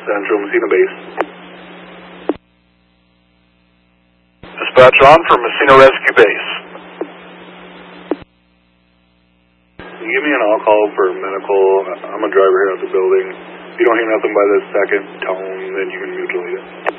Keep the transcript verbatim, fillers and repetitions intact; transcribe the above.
Central, Messina Base. Dispatch on for Messina Rescue Base. Can you give me an all-call for medical? I'm a driver here at the building. If you don't hear nothing by the second tone, then you can mutilate it.